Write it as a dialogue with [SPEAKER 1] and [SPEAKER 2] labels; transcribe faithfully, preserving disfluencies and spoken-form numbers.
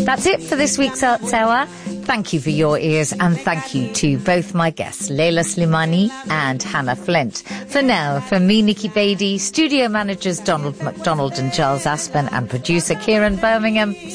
[SPEAKER 1] That's it for this week's Arts Hour. Thank you for your ears, and thank you to both my guests, Leila Slimani and Hannah Flint. For now, from me, Nikki Beattie, studio managers Donald McDonald and Charles Aspen, and producer Kieran Birmingham,